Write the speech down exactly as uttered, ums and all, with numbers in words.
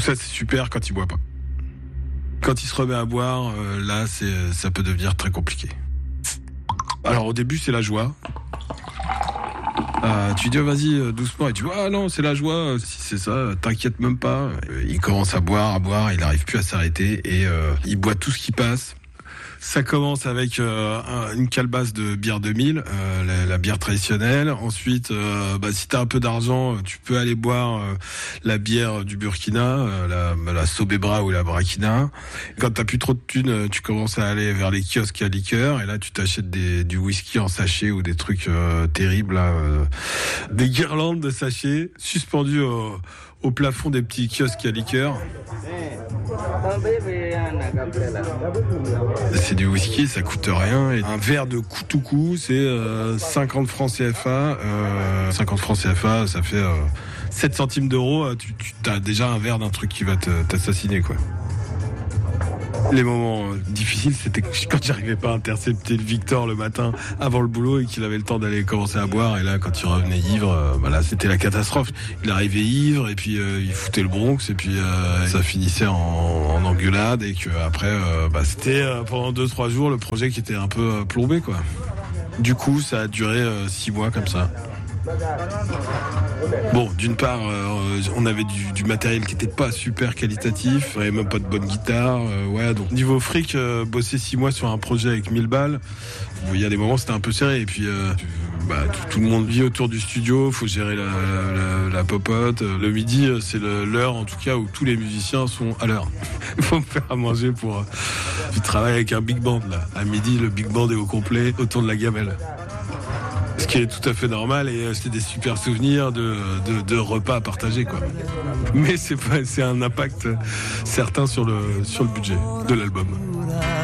ça, c'est super quand il boit pas. Quand il se remet à boire, euh, là, c'est, ça peut devenir très compliqué. Alors au début, c'est la joie. Euh, tu dis oh, vas-y euh, doucement et tu vois ah non c'est la joie, si c'est ça t'inquiète même pas. Euh, il commence à boire à boire, il n'arrive plus à s'arrêter et euh, il boit tout ce qui passe. Ça commence avec euh, un, une calebasse de bière deux mille, euh, la, la bière traditionnelle. Ensuite, euh, bah, si t'as un peu d'argent, tu peux aller boire euh, la bière du Burkina, euh, la, la Sobebra ou la Brakina. Quand t'as plus trop de thunes, tu commences à aller vers les kiosques à liqueur. Et là, tu t'achètes des, du whisky en sachet ou des trucs euh, terribles, là, euh, des guirlandes de sachets suspendues au, au plafond des petits kiosques à liqueur. C'est du whisky, ça coûte rien. Et un verre de Koutoukou, c'est euh, cinquante francs C F A. Euh, cinquante francs C F A, ça fait euh, sept centimes d'euros. Tu, tu as déjà un verre d'un truc qui va te, t'assassiner, quoi. Les moments difficiles, c'était quand j'arrivais pas à intercepter le Victor le matin avant le boulot et qu'il avait le temps d'aller commencer à boire. Et là, quand il revenait ivre, euh, bah là, c'était la catastrophe. Il arrivait ivre et puis euh, il foutait le Bronx et puis euh, ça finissait en, en engueulade et que après, euh, bah, c'était euh, pendant deux trois jours le projet qui était un peu euh, plombé, quoi. Du coup, ça a duré euh, six mois comme ça. Bon, d'une part, euh, on avait du, du matériel qui était pas super qualitatif, on avait même pas de bonne guitare, euh, ouais. Donc niveau fric, euh, bosser six mois sur un projet avec mille balles, il y a des moments c'était un peu serré. Et puis, euh, bah, tout, tout le monde vit autour du studio, faut gérer la, la, la popote. Le midi, c'est le, l'heure en tout cas où tous les musiciens sont à l'heure. Il faut me faire à manger pour. Euh, je travaille avec un big band là. À midi, le big band est au complet autour de la gamelle. Ce qui est tout à fait normal et c'est des super souvenirs de, de, de repas à partager, quoi. Mais c'est, pas, c'est un impact certain sur le, sur le budget de l'album.